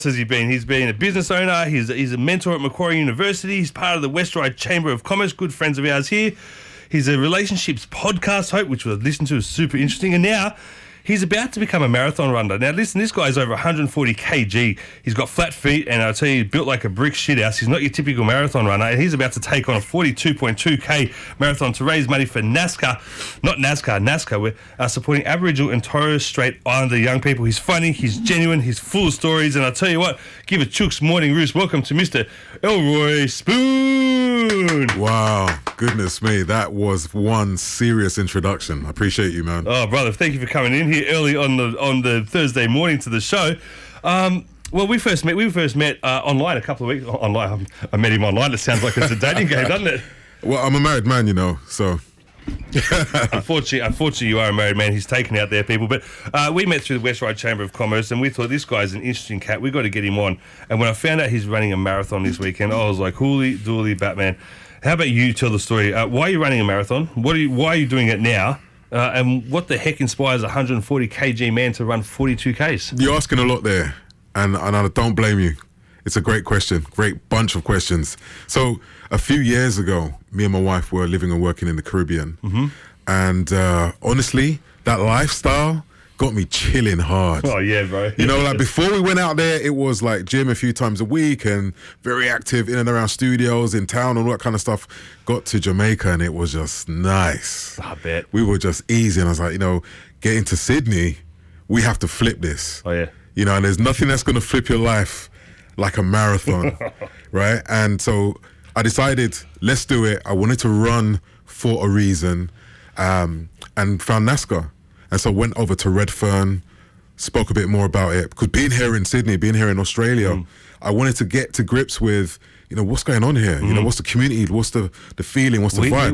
has he been? He's been a business owner. He's a mentor at Macquarie University. He's part of the West Ryde Chamber of Commerce. Good friends of ours here. He's a relationships podcast host, which we've listened to, is super interesting. And now he's about to become a marathon runner. Now, listen, this guy's over 140 kg. He's got flat feet, and I'll tell you, built like a brick shithouse. He's not your typical marathon runner, and he's about to take on a 42.2k marathon to raise money for NASCAR. Not NASCAR. We're supporting Aboriginal and Torres Strait Islander young people. He's funny, he's genuine, he's full of stories, and I'll tell you what, give a Chooks morning roost. Welcome to Mr. Elroy Spoon. Wow, goodness me, that was one serious introduction. I appreciate you, man. Oh, brother, thank you for coming in here early on the Thursday morning to the show. Well, we first met online a couple of weeks. Online, I met him online. It sounds like it's a dating game, doesn't it? Well, I'm a married man, you know, so. Unfortunately, you are a married man. He's taken out there, people. But we met through the West Ryde Chamber of Commerce, and we thought this guy's an interesting cat. We've got to get him on. And when I found out he's running a marathon this weekend, I was like, holy dooly Batman. How about you tell the story? Why are you running a marathon? Why are you doing it now? And what the heck inspires a 140 kg man to run 42 Ks? You're asking a lot there, and I don't blame you. It's a great question, great bunch of questions. So a few years ago, me and my wife were living and working in the Caribbean. Mm-hmm. And honestly, that lifestyle got me chilling hard. Oh, yeah, bro. You know, like before we went out there, it was like gym a few times a week and very active in and around studios, in town, and all that kind of stuff. Got to Jamaica and it was just nice. I bet. We were just easy. And I was like, you know, getting to Sydney, we have to flip this. Oh, yeah. You know, and there's nothing that's going to flip your life like a marathon, right? And so I decided, let's do it. I wanted to run for a reason, and found NASCAR. And so went over to Redfern, spoke a bit more about it. Because being here in Sydney, being here in Australia, I wanted to get to grips with, you know, what's going on here? You know, what's the community? What's the feeling? What's the vibe?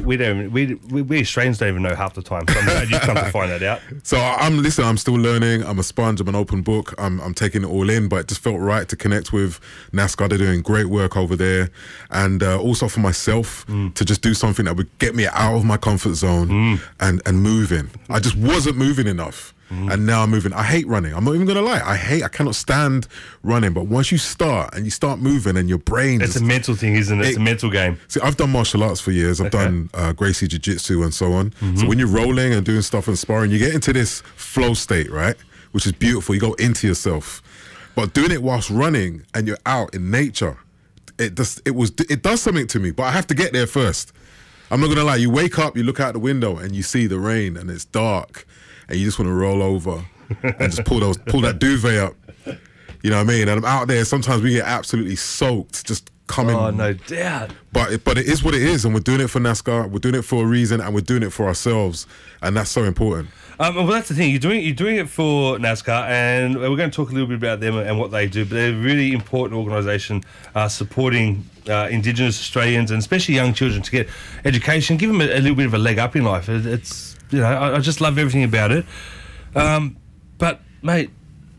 We Australians don't even know half the time. So I'm glad you've come to find that out. So I'm still learning. I'm a sponge. I'm an open book. I'm taking it all in, but it just felt right to connect with NASCAR. They're doing great work over there. And also for myself to just do something that would get me out of my comfort zone and moving. I just wasn't moving enough. And now I'm moving. I hate running. I'm not even going to lie. I cannot stand running. But once you start and you start moving and your brain... It's a mental thing, isn't it? It's a mental game. See, I've done martial arts for years. I've done Gracie Jiu-Jitsu and so on. So when you're rolling and doing stuff and sparring, you get into this flow state, right? Which is beautiful. You go into yourself. But doing it whilst running and you're out in nature, it does something to me. But I have to get there first. I'm not going to lie. You wake up, you look out the window and you see the rain and it's dark. And you just want to roll over and just pull that duvet up. You know what I mean? And I'm out there. Sometimes we get absolutely soaked just coming. Oh, no doubt. But it is what it is. And we're doing it for NASCAR. We're doing it for a reason. And we're doing it for ourselves. And that's so important. Well, that's the thing. You're doing it for NASCAR. And we're going to talk a little bit about them and what they do. But they're a really important organisation supporting Indigenous Australians and especially young children to get education. Give them a little bit of a leg up in life. It's... You know, I just love everything about it. But, mate,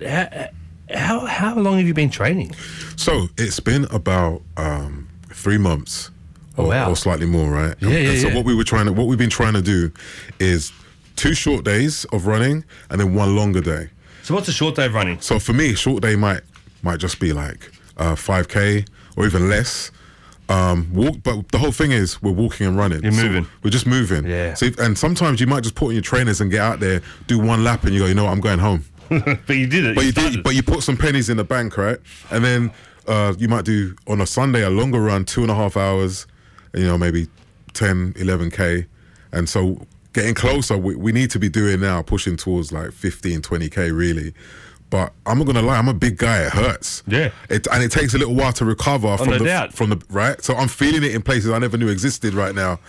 how long have you been training? So it's been about 3 months or slightly more, right? Yeah. So what we've been trying to do is 2 short days of running and then 1 longer day. So what's a short day of running? So for me, short day might just be like 5K or even less. But the whole thing is we're walking and running. You're moving. We're just moving. Yeah. So and sometimes you might just put on your trainers and get out there, do 1 lap, and you go, you know what, I'm going home. But you did it. But you put some pennies in the bank, right? And then you might do on a Sunday a longer run, 2.5 hours, you know, maybe 10, 11K. And so getting closer, we need to be doing now, pushing towards like 15, 20K really. But I'm not gonna lie, I'm a big guy. It hurts. Yeah. And it takes a little while to recover from the right. So I'm feeling it in places I never knew existed right now.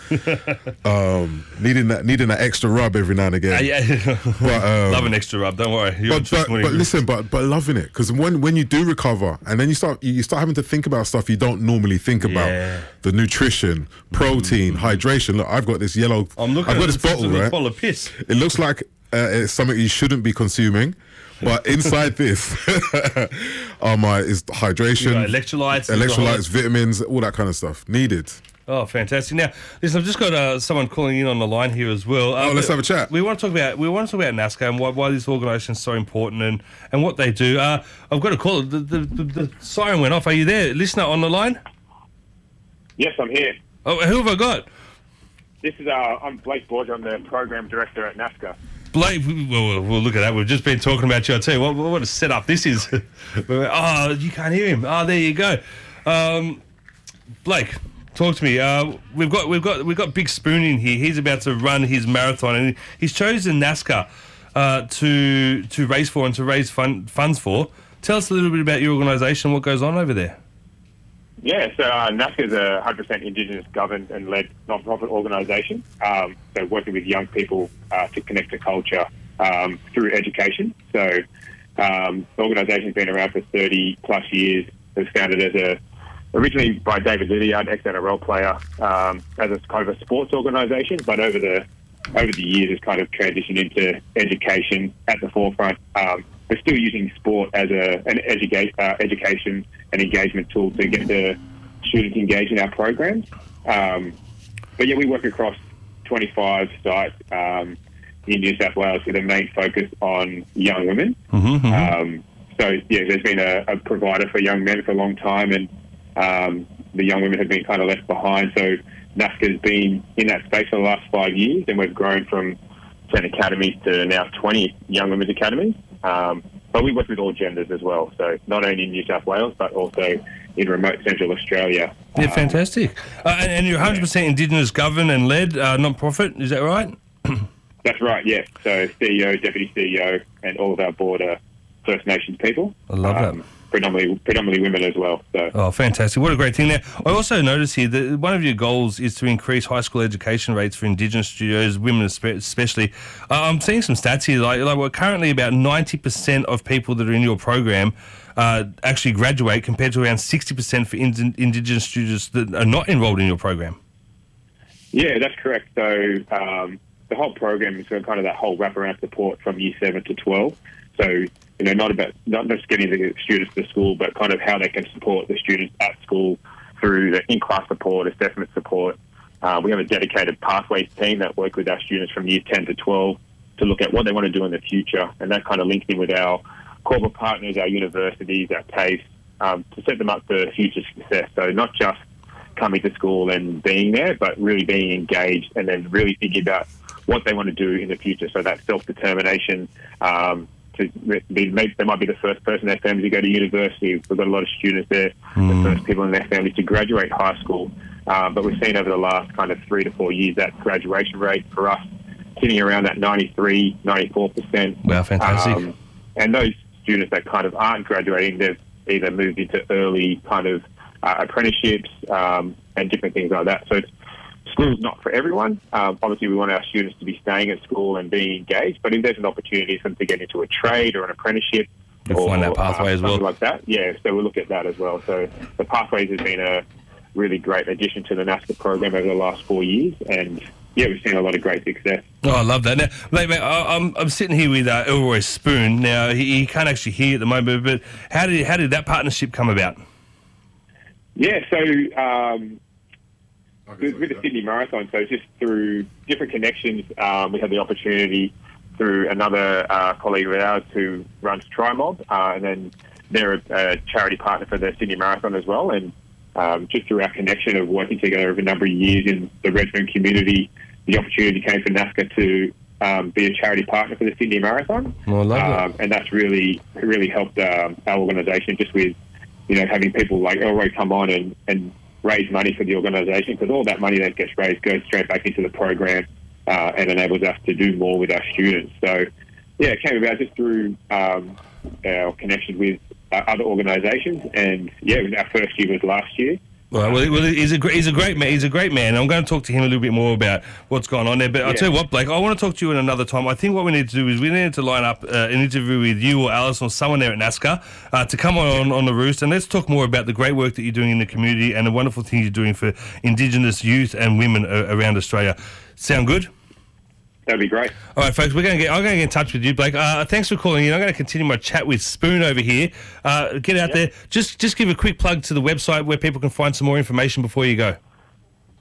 Needing that extra rub every now and again. Yeah. But, love an extra rub. Don't worry. But loving it, because when you do recover and then you start having to think about stuff you don't normally think about. The nutrition, protein, hydration. Look, I've got this yellow. I've got this bottle, right? Bottle of piss. It looks like it's something you shouldn't be consuming. But inside this is hydration, electrolytes, vitamins, all that kind of stuff needed. Oh, fantastic! Now, listen, I've just got someone calling in on the line here as well. Let's have a chat. We want to talk about NASCAR and why this organisation is so important and what they do. I've got a call. The siren went off. Are you there, listener on the line? Yes, I'm here. Oh, who have I got? This is I'm Blake Borger. I'm the program director at NASCAR. Blake, well, look at that. We've just been talking about you. I tell you what a setup this is. Oh, you can't hear him. Oh, there you go. Blake, talk to me. We've got Big Spoon in here. He's about to run his marathon, and he's chosen NASCAR to race for and to raise funds for. Tell us a little bit about your organisation, what goes on over there. Yeah, so NASCAR is a 100% Indigenous governed and led non-profit organisation. So working with young people to connect to culture through education. So the organisation's been around for 30 plus years. It was founded originally by David Lydiard, ex-NRL player, as a kind of a sports organisation, but over the years it's kind of transitioned into education at the forefront. We're still using sport as an education and engagement tool to get the students engaged in our programs. But yeah, we work across 25 sites in New South Wales with a main focus on young women. So yeah, there's been a provider for young men for a long time, and the young women have been kind of left behind. So NASCAR's been in that space for the last 5 years, and we've grown from 10 academies to now 20 young women's academies. But we work with all genders as well, so not only in New South Wales, but also in remote central Australia. Yeah, fantastic. And you're 100% Indigenous governed and led, non-profit, is that right? That's right, yeah. So CEO, Deputy CEO, and all of our board are First Nations people. I love that. Predominantly women as well. So. Oh, fantastic. What a great thing. Now, I also noticed here that one of your goals is to increase high school education rates for Indigenous studios, women especially. I'm seeing some stats here, like we're currently about 90% of people that are in your program actually graduate, compared to around 60% for Indigenous students that are not enrolled in your program. Yeah, that's correct. So the whole program is kind of that whole wraparound support from year 7 to 12. So, not just getting the students to school, but kind of how they can support the students at school through the in-class support, assessment support. We have a dedicated pathways team that work with our students from year 10 to 12 to look at what they want to do in the future, and that kind of links in with our corporate partners, our universities, our TAFE, to set them up for future success. So not just coming to school and being there, but really being engaged and then really thinking about what they want to do in the future. So that self-determination, they might be the first person in their family to go to university. We've got a lot of students there, the first people in their family to graduate high school. But we've seen over the last kind of 3 to 4 years that graduation rate for us sitting around that 93, 94%. Wow, fantastic. And those students that kind of aren't graduating, they've either moved into early kind of apprenticeships and different things like that. So school's not for everyone. Obviously, we want our students to be staying at school and being engaged, but if there's an opportunity for them to get into a trade or an apprenticeship, you'll find that pathway as well. Something like that, yeah, so we'll look at that as well. So the Pathways has been a really great addition to the NASCAR program over the last 4 years, and yeah, we've seen a lot of great success. Oh, I love that. Now, mate, I'm sitting here with Elroy Spoon. Now, he can't actually hear at the moment, but how did that partnership come about? Yeah, so with the Sydney Marathon, so just through different connections, we had the opportunity through another colleague of ours who runs TriMob, and then they're a charity partner for the Sydney Marathon as well, and just through our connection of working together over a number of years in the Redfern community, the opportunity came for NASCAR to be a charity partner for the Sydney Marathon. Well, I love that. And that's really helped our organisation, just with having people like Elroy come on and raise money for the organisation, because all that money that gets raised goes straight back into the program and enables us to do more with our students. So yeah, it came about just through our connection with other organisations, and yeah, our first year was last year. Well, he's a great man. He's a great man. I'm going to talk to him a little bit more about what's going on there. But I'll tell you what, Blake, I want to talk to you at another time. I think what we need to do is we need to line up an interview with you or Alice or someone there at NASCAR to come on the roost, and let's talk more about the great work that you're doing in the community and the wonderful things you're doing for Indigenous youth and women around Australia. Sound good? That'd be great. All right, folks, I'm going to get in touch with you, Blake. Thanks for calling in. I'm going to continue my chat with Spoon over here. Get out there. Just give a quick plug to the website where people can find some more information before you go.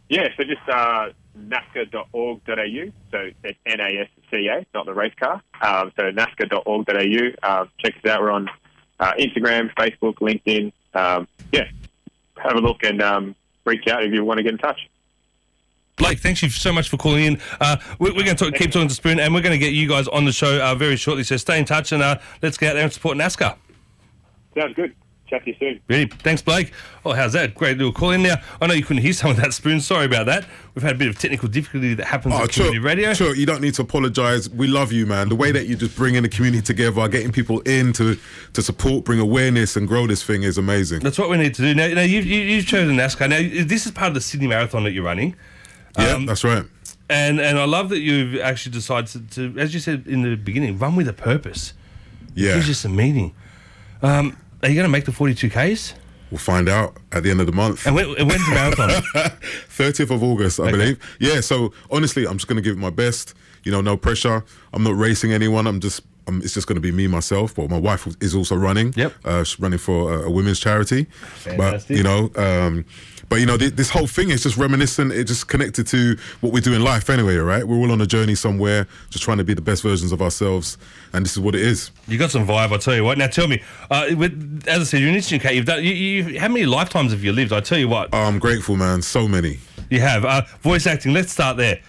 Yeah, so just nasca.org.au. So it's NASCA, not the race car. So nasca.org.au. Check us out. We're on Instagram, Facebook, LinkedIn. Yeah, have a look and reach out if you want to get in touch. Blake, thank you so much for calling in. We're going to keep talking to Spoon, and we're going to get you guys on the show very shortly. So stay in touch, and let's get out there and support NASCAR. Sounds good. Chat to you soon. Really, thanks, Blake. Oh, how's that? Great little call in now. I know you couldn't hear some of that, Spoon. Sorry about that. We've had a bit of technical difficulty that happens on community radio. Sure, you don't need to apologise. We love you, man. The way that you just bringing the community together, getting people in to support, bring awareness and grow this thing is amazing. That's what we need to do. Now you've chosen NASCAR. Now, this is part of the Sydney Marathon that you're running. Yeah, that's right. And I love that you've actually decided to, as you said in the beginning, run with a purpose. Yeah. It gives you some meaning. Are you going to make the 42Ks? We'll find out at the end of the month. And when's the marathon? 30th of August, I believe. Yeah, so honestly, I'm just going to give it my best. You know, no pressure. I'm not racing anyone. It's just going to be me, myself. But my wife is also running. Yep. She's running for a women's charity. Fantastic. But, this whole thing is just reminiscent. It's just connected to what we do in life anyway, right? We're all on a journey somewhere, just trying to be the best versions of ourselves. And this is what it is. You got some vibe, I'll tell you what. Now, tell me, as I said, you're an interesting cat. You've done. How many lifetimes have you lived? I tell you what. I'm grateful, man. So many. You have. Voice acting, let's start there.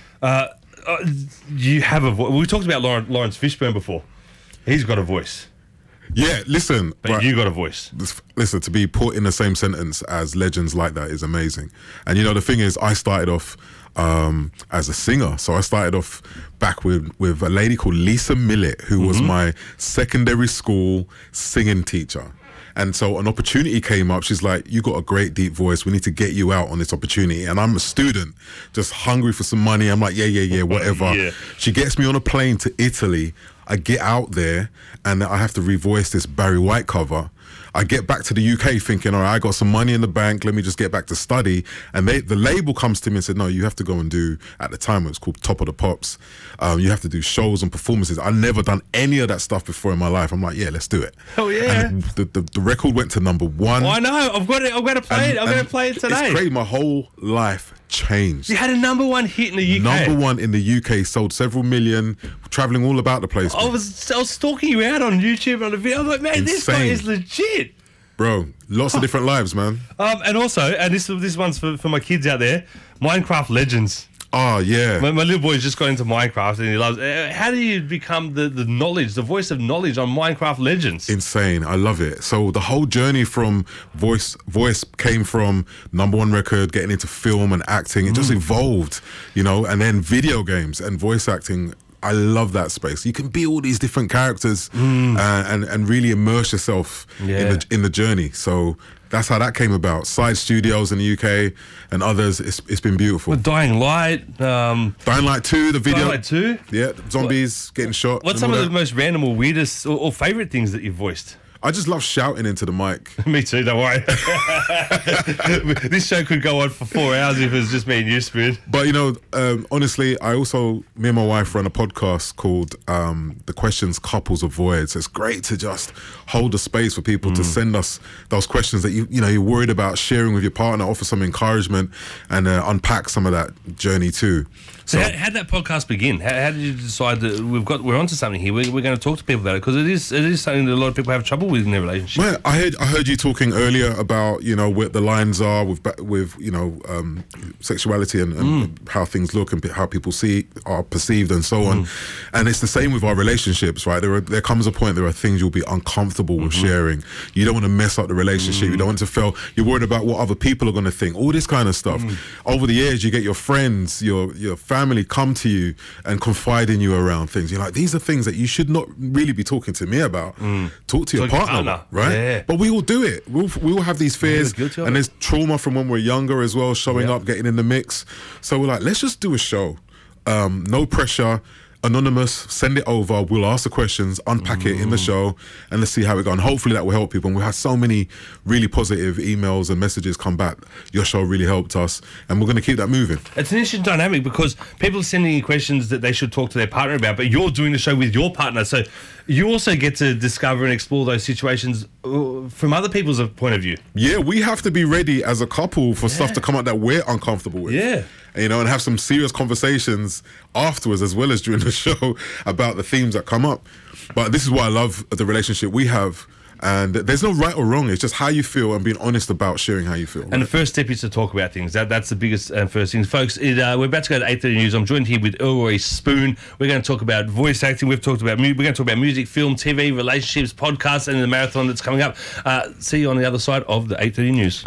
You have a voice. We talked about Lawrence Fishburne before. He's got a voice. Yeah, listen. But you got a voice. Listen, to be put in the same sentence as legends like that is amazing. And the thing is, I started off as a singer. So I started off back with a lady called Lisa Millett, who was my secondary school singing teacher. And so an opportunity came up. She's like, you got a great deep voice. We need to get you out on this opportunity. And I'm a student, just hungry for some money. I'm like, yeah, whatever. Yeah. She gets me on a plane to Italy. I get out there and I have to revoice this Barry White cover. I get back to the UK thinking, all right, I got some money in the bank. Let me just get back to study. And the label comes to me and said, no, you have to go and do, at the time it was called Top of the Pops. You have to do shows and performances. I've never done any of that stuff before in my life. I'm like, yeah, let's do it. Oh yeah. And the record went to #1. Oh, I know. I've got it. I'm going to play it. I'm going to play it today. It's crazy. My whole life changed. You had a #1 hit in the UK. #1 in the UK, sold several million, traveling all about the place. I was stalking you out on YouTube on a video. I'm like, man, this guy is legit. Bro, lots of different lives, man. And also, and this one's for my kids out there, Minecraft Legends. Oh, yeah. My little boy's just got into Minecraft and he loves it. How do you become the knowledge, the voice of knowledge on Minecraft Legends? Insane. I love it. So the whole journey from voice came from #1 record, getting into film and acting. It just evolved, and then video games and voice acting. I love that space. You can be all these different characters and really immerse yourself in the journey. So that's how that came about. Side studios in the UK and others. It's been beautiful. With Dying Light. Dying Light 2, the video. Dying Light 2? Yeah, zombies getting shot. What's some of the most random or weirdest or favourite things that you've voiced? I just love shouting into the mic. Me too, don't worry. This show could go on for 4 hours if it was just me and you, Spoon. But, honestly, me and my wife run a podcast called The Questions Couples Avoid. So it's great to just hold a space for people to send us those questions that you're worried about sharing with your partner, offer some encouragement and unpack some of that journey too. So how did that podcast begin? How did you decide that we're onto something here? We're going to talk to people about it because it is something that a lot of people have trouble with in their relationship. Well, I heard you talking earlier about where the lines are with sexuality and how things look and how people are perceived and so on. And it's the same with our relationships, right? There comes a point there are things you'll be uncomfortable with sharing. You don't want to mess up the relationship. You don't want to feel you're worried about what other people are going to think. All this kind of stuff. Over the years, you get your friends, your family come to you and confide in you around things. You're like, these are things that you should not really be talking to me about. Talk to your partner, right? Yeah. But we all do it. We all have these fears, and there's trauma from when we're younger as well, showing up, getting in the mix. So we're like, let's just do a show. No pressure. anonymous, send it over. We'll ask the questions, unpack it in the show, and let's see how it goes. And hopefully that will help people. And we had so many really positive emails and messages come back. Your show really helped us, and we're going to keep that moving. It's an interesting dynamic because people are sending you questions that they should talk to their partner about, but you're doing the show with your partner. So you also get to discover and explore those situations from other people's point of view. Yeah, we have to be ready as a couple for stuff to come out that we're uncomfortable with. Yeah. You know, and have some serious conversations afterwards as well as during the show about the themes that come up. But this is why I love the relationship we have. And there's no right or wrong. It's just how you feel and being honest about sharing how you feel. And the first step is to talk about things. That's the biggest and first thing. Folks, we're about to go to 8:30 News. I'm joined here with Elroy Spoon. We're going to talk about voice acting. We're going to talk about music, film, TV, relationships, podcasts, and the marathon that's coming up. See you on the other side of the 8:30 News.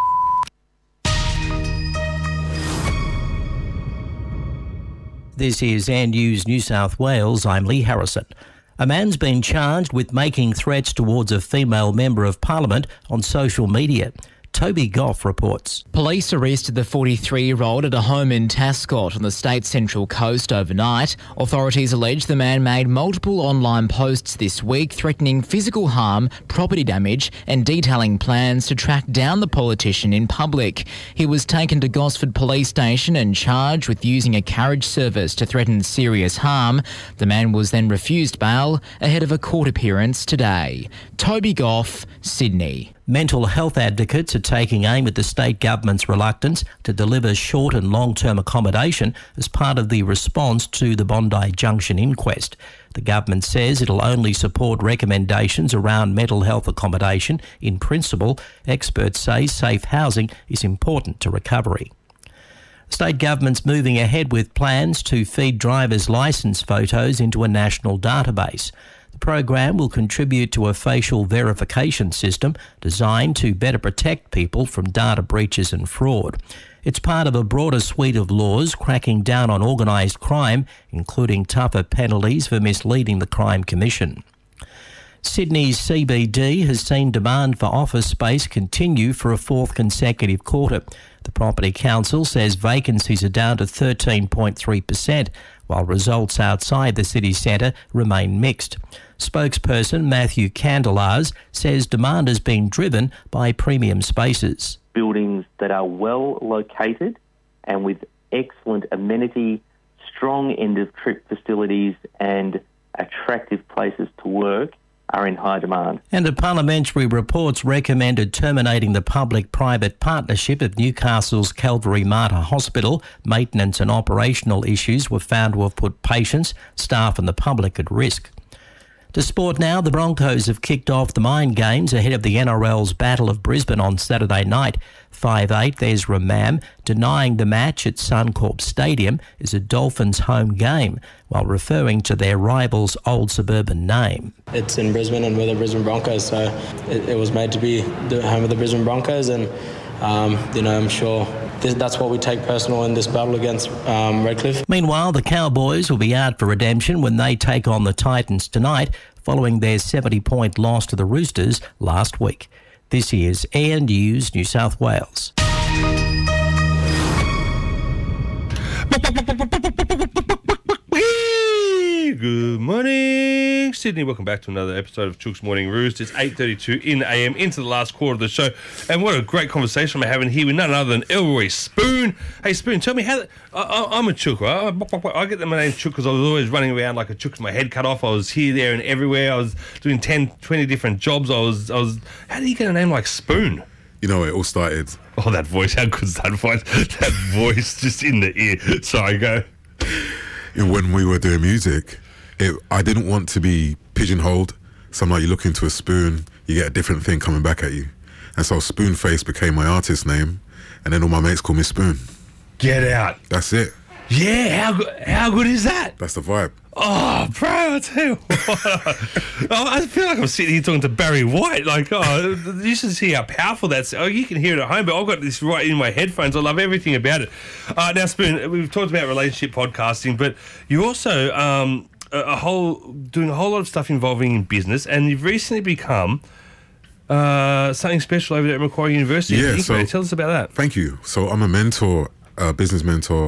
This is Air News New South Wales. I'm Lee Harrison. A man's been charged with making threats towards a female member of Parliament on social media. Toby Goff reports. Police arrested the 43-year-old at a home in Tascott on the state's central coast overnight. Authorities allege the man made multiple online posts this week threatening physical harm, property damage and detailing plans to track down the politician in public. He was taken to Gosford Police Station and charged with using a carriage service to threaten serious harm. The man was then refused bail ahead of a court appearance today. Toby Goff, Sydney. Mental health advocates are taking aim at the state government's reluctance to deliver short and long-term accommodation as part of the response to the Bondi Junction inquest. The government says it'll only support recommendations around mental health accommodation. In principle, experts say safe housing is important to recovery. The state government's moving ahead with plans to feed drivers' licence photos into a national database. The program will contribute to a facial verification system designed to better protect people from data breaches and fraud. It's part of a broader suite of laws cracking down on organised crime, including tougher penalties for misleading the Crime Commission. Sydney's CBD has seen demand for office space continue for a fourth consecutive quarter. The Property Council says vacancies are down to 13.3%, while results outside the city centre remain mixed. Spokesperson Matthew Candelars says demand has been driven by premium spaces. Buildings that are well located and with excellent amenity, strong end-of-trip facilities and attractive places to work are in high demand. And a parliamentary report's recommended terminating the public-private partnership of Newcastle's Calvary Mater Hospital. Maintenance and operational issues were found to have put patients, staff and the public at risk. To sport now, the Broncos have kicked off the Mind Games ahead of the NRL's Battle of Brisbane on Saturday night. 5'8", Ezra Mam denying the match at Suncorp Stadium is a Dolphins home game, while referring to their rival's old suburban name. It's in Brisbane and we're the Brisbane Broncos, so it was made to be the home of the Brisbane Broncos, and I'm sure that's what we take personal in this battle against Redcliffe. Meanwhile, the Cowboys will be out for redemption when they take on the Titans tonight, following their 70-point loss to the Roosters last week. This is Air News New South Wales. Good morning, Sydney. Welcome back to another episode of Chook's Morning Roost. It's 8:32 in the AM, into the last quarter of the show. And what a great conversation we're having here with none other than Elroy Spoon. Hey, Spoon, tell me how... I'm a chook, right? I get the name chook because I was always running around like a chook with my head cut off. I was here, there and everywhere. I was doing 10, 20 different jobs. I was. How do you get a name like Spoon? You know, it all started... Oh, that voice. How good's that voice? That voice just in the ear. Sorry, go. When we were doing music, I didn't want to be pigeonholed. So I'm like, you look into a spoon, you get a different thing coming back at you. And so Spoonface became my artist name, and then all my mates call me Spoon. Get out. That's it. Yeah, how good is that? That's the vibe. Oh, bro, I tell you what. I feel like I'm sitting here talking to Barry White. Like, you should see how powerful that's... Oh, you can hear it at home, but I've got this right in my headphones. I love everything about it. Now, Spoon, we've talked about relationship podcasting, but you also doing a whole lot of stuff involving in business, and you've recently become something special over there at Macquarie University. Yeah, so tell us about that. Thank you. So I'm a mentor, a business mentor,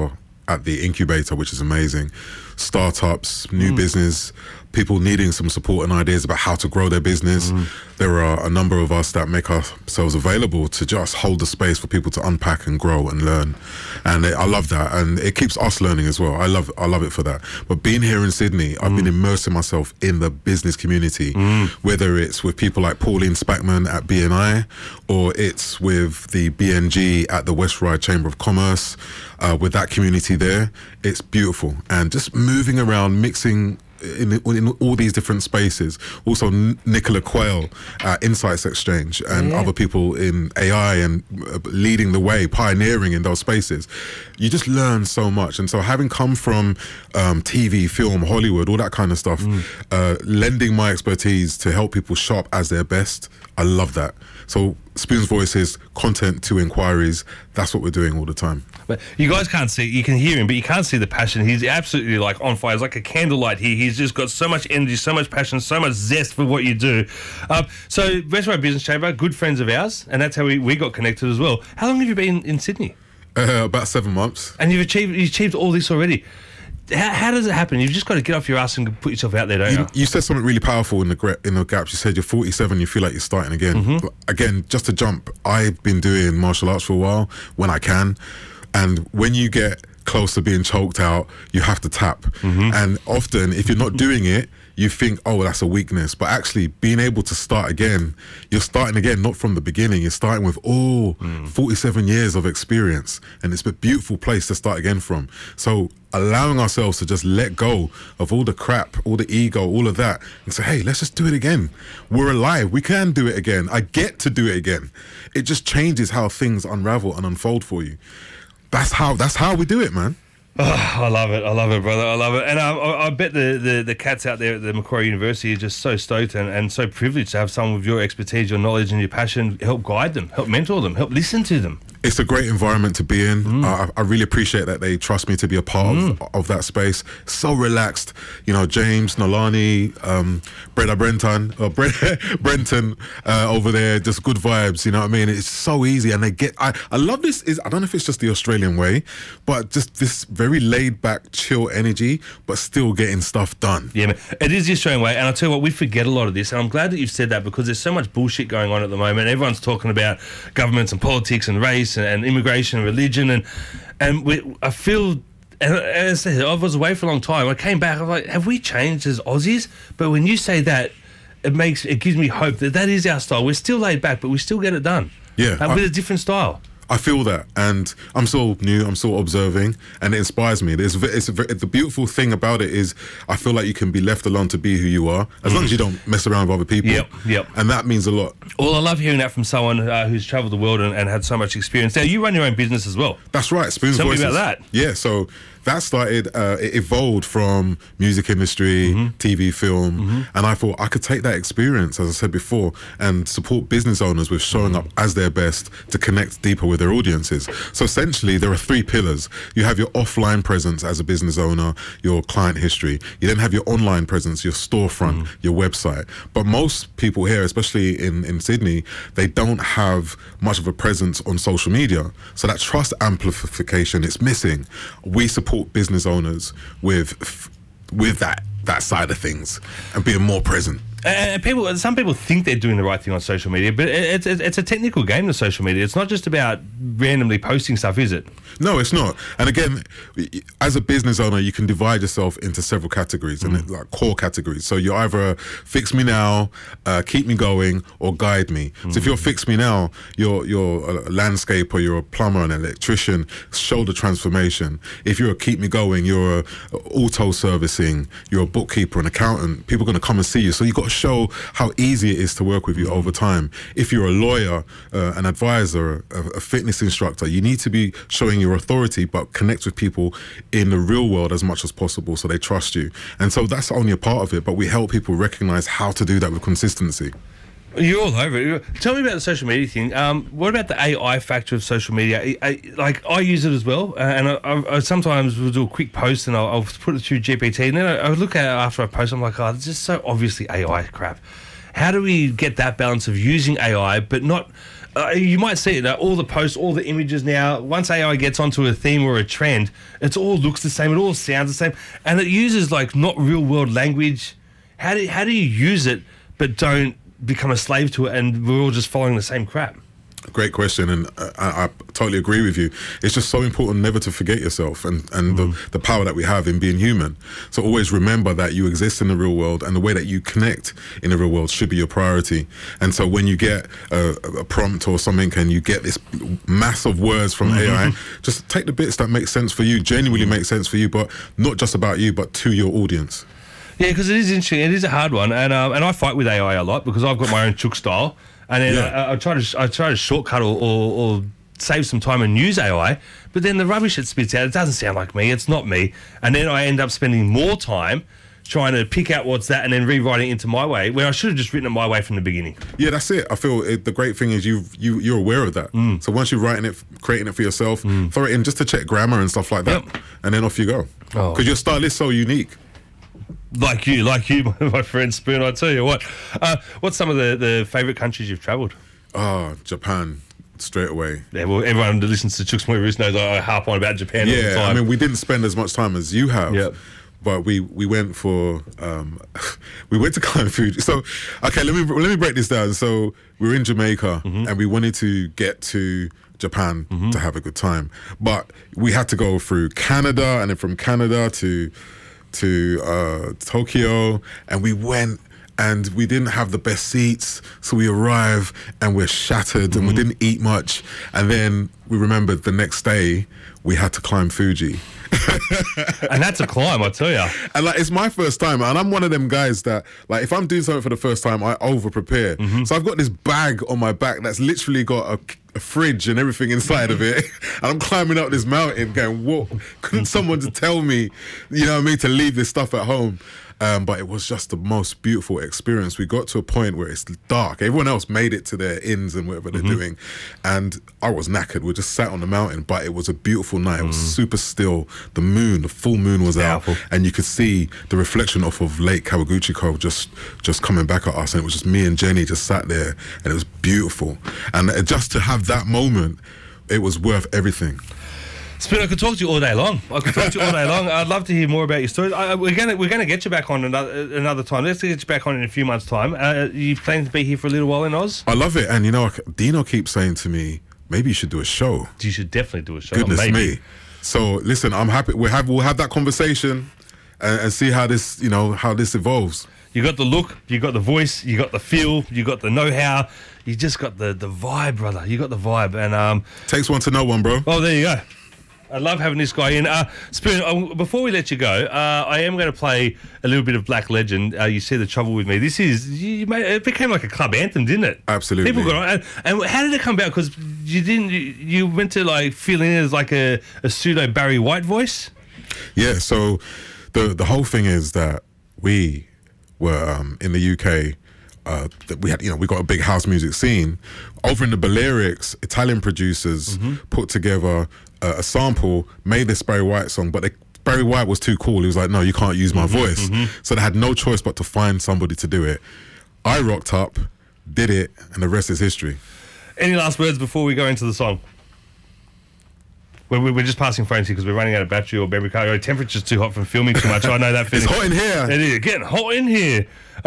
at the incubator, which is amazing. Startups, new business, people needing some support and ideas about how to grow their business. There are a number of us that make ourselves available to just hold the space for people to unpack and grow and learn. And I love that, and it keeps us learning as well. I love it for that. But being here in Sydney, I've been immersing myself in the business community, whether it's with people like Pauline Spackman at BNI, or it's with the BNG at the West Ryde Chamber of Commerce, with that community there. It's beautiful. And just moving around, mixing in all these different spaces. Also Nicola Quayle at Insights Exchange, and other people in AI, and leading the way, pioneering in those spaces. You just learn so much. And so having come from TV, film, Hollywood, all that kind of stuff, lending my expertise to help people shop as their best, I love that. So Spoon's Voices, content to inquiries, that's what we're doing all the time. But you guys can't see, you can hear him, but you can't see the passion. He's absolutely like on fire. He's like a candlelight here. He's just got so much energy, so much passion, so much zest for what you do. So West Ryde Business Chamber, good friends of ours, and that's how we got connected as well. How long have you been in Sydney? About 7 months. And you've achieved all this already. How does it happen? You've just got to get off your ass and put yourself out there, don't you? You said something really powerful in the gaps. You said you're 47, you feel like you're starting again. But again, just to jump, I've been doing martial arts for a while when I can. And when you get close to being choked out, you have to tap. And often, if you're not doing it, you think, oh, that's a weakness. But actually, being able to start again, you're starting again, not from the beginning. You're starting with 47 years of experience. And it's a beautiful place to start again from. So allowing ourselves to just let go of all the crap, all the ego, all of that, and say, hey, let's just do it again. We're alive. We can do it again. I get to do it again. It just changes how things unravel and unfold for you. That's how we do it, man. Oh, I love it, brother. I love it. And I bet the cats out there at the Macquarie University are just so stoked and so privileged to have someone with your expertise, your knowledge and your passion help guide them, help mentor them, help listen to them. It's a great environment to be in. I really appreciate that they trust me to be a part of that space. So relaxed. You know, James, Nolani, Brenton over there, just good vibes, you know what I mean? It's so easy, and I love this. I don't know if it's just the Australian way, but just this very laid back, chill energy, but still getting stuff done. Yeah, man. It is the Australian way, and I'll tell you what, we forget a lot of this, and I'm glad that you've said that, because there's so much bullshit going on at the moment. Everyone's talking about governments and politics and race and immigration and religion, and I feel, and as I said, I was away for a long time. I came back, I was like, have we changed as Aussies? But when you say that, it gives me hope that is our style. We're still laid back, but we still get it done. Yeah, with a different style. I feel that, and I'm still new, I'm still observing, and it inspires me. The beautiful thing about it is I feel like you can be left alone to be who you are, as long as you don't mess around with other people. Yep. And that means a lot. Well, I love hearing that from someone who's travelled the world and had so much experience. Now, you run your own business as well. That's right, Spoon's Voices. Tell me about that. Yeah, so that started, it evolved from music industry, TV, film, and I thought I could take that experience, as I said before, and support business owners with showing up as their best to connect deeper with their audiences. So essentially, there are 3 pillars. You have your offline presence as a business owner, your client history. You then have your online presence, your storefront, your website. But most people here, especially in Sydney, they don't have much of a presence on social media. So that trust amplification is missing. We support business owners with that side of things and being more present. And some people think they're doing the right thing on social media, but it's a technical game, the social media. It's not just about randomly posting stuff, is it? No, it's not. And again, as a business owner, you can divide yourself into several categories, and like core categories. So you're either fix me now, keep me going, or guide me. So if you're fix me now, you're a landscaper, you're a plumber, an electrician, shoulder transformation. If you're a keep me going, you're a auto servicing, you're a bookkeeper, an accountant. People are going to come and see you. So you've got to show how easy it is to work with you over time. If you're a lawyer, an advisor, a fitness instructor, you need to be showing your authority, but connect with people in the real world as much as possible so they trust you. And so that's only a part of it, but we help people recognize how to do that with consistency. You're all over it. Tell me about the social media thing. What about the AI factor of social media? I use it as well, and I sometimes will do a quick post and I'll put it through GPT, and then I look at it after I post, I'm like, oh, it's just so obviously AI crap. How do we get that balance of using AI but not you might see it, all the posts, all the images now, once AI gets onto a theme or a trend, it all looks the same, it all sounds the same, and it uses like not real world language. How do you use it but don't become a slave to it and we're all just following the same crap? Great question, and I totally agree with you. It's just so important never to forget yourself and the power that we have in being human. So always remember that you exist in the real world, and the way that you connect in the real world should be your priority. And so when you get a prompt or something and you get this mass of words from AI, just take the bits that make sense for you, genuinely make sense for you, but not just about you, but to your audience. Yeah, because it is interesting. It is a hard one, and I fight with AI a lot because I've got my own chook style. And then I try to shortcut or save some time and use AI, but then the rubbish it spits out, it doesn't sound like me, it's not me. And then I end up spending more time trying to pick out what's that and then rewriting it into my way, where I should have just written it my way from the beginning. Yeah, that's it. I feel the great thing is you're aware of that. So once you're writing it, creating it for yourself, throw it in just to check grammar and stuff like that, and then off you go. Because your style is so unique. Like you, my friend Spoon, I tell you what. What's some of the favourite countries you've travelled? Japan, straight away. Yeah, well, everyone that listens to Chooks Mooie Roost knows I harp on about Japan all the time. I mean, we didn't spend as much time as you have, but we went for, we went to climb Fuji. So, okay, let me break this down. So, we were in Jamaica, and we wanted to get to Japan to have a good time. But we had to go through Canada, and then from Canada to Tokyo, and we went and we didn't have the best seats, so we arrive and we're shattered and we didn't eat much, and then we remembered the next day we had to climb Fuji. And that's a climb, I tell you. And like, it's my first time, and I'm one of them guys that, like, if I'm doing something for the first time, I over prepare. So I've got this bag on my back that's literally got a fridge and everything inside of it, and I'm climbing up this mountain going, what? Couldn't someone just tell me, you know what I mean, to leave this stuff at home? But it was just the most beautiful experience. We got to a point where it's dark. Everyone else made it to their inns and whatever they're doing. And I was knackered. We just sat on the mountain, but it was a beautiful night. It was super still. The moon, the full moon was out. And you could see the reflection off of Lake Kawaguchiko just coming back at us. And it was just me and Jenny just sat there, and it was beautiful. And just to have that moment, it was worth everything. Spoon, I could talk to you all day long. I'd love to hear more about your stories. We're gonna get you back on another time. Let's get you back on in a few months' time. You planning to be here for a little while in Oz? I love it, and you know, Dino keeps saying to me, maybe you should do a show. You should definitely do a show. Goodness me! So listen, I'm happy. We'll have that conversation and see how this evolves. You got the look, you got the voice, you got the feel, you got the know-how. You just got the vibe, brother. You got the vibe, and takes one to know one, bro. Oh, there you go. I love having this guy in. Spoon, before we let you go, I am going to play a little bit of Black Legend. You See the Trouble with Me. This is, it became like a club anthem, didn't it? Absolutely. People got on. And how did it come about? Because you went to like feeling it as like a pseudo Barry White voice? Yeah, so the whole thing is that we were in the UK. We had, we got a big house music scene. Over in the Balearics, Italian producers put together a sample, made this Barry White song, but Barry White was too cool. He was like, no, you can't use my voice. So they had no choice but to find somebody to do it. I rocked up, did it, and the rest is history. Any last words before we go into the song? We're just passing phones here because we're running out of battery or memory card. Your temperature's too hot from filming too much. I know that feeling. It's hot in here. It is getting hot in here.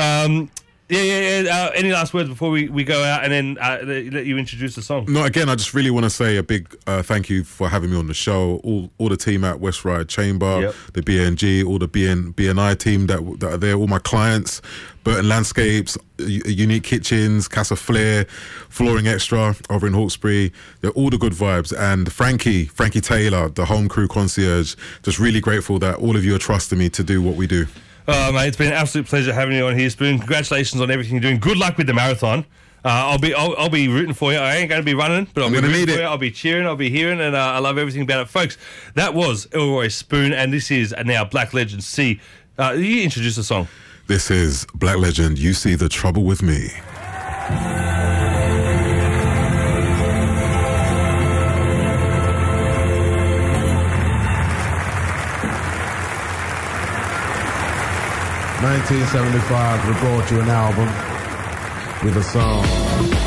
Any last words before we go out and then let you introduce the song? No, again, I just really want to say a big thank you for having me on the show. All the team at West Ryde Chamber, the BNG, all the BNI team that are there, all my clients, Burton Landscapes, Unique Kitchens, Casa Flair, Flooring Extra over in Hawkesbury. They're all the good vibes. And Frankie Taylor, the home crew concierge, just really grateful that all of you are trusting me to do what we do. Oh, mate, it's been an absolute pleasure having you on here, Spoon. Congratulations on everything you're doing. Good luck with the marathon. I'll be rooting for you. I ain't going to be running, but I'll be rooting for you. I'll be cheering, I'll be hearing, and I love everything about it. Folks, that was Elroy Spoon, and this is now Black Legend See. You introduce the song. This is Black Legend, You See the Trouble with Me. In 1975, we brought you an album with a song.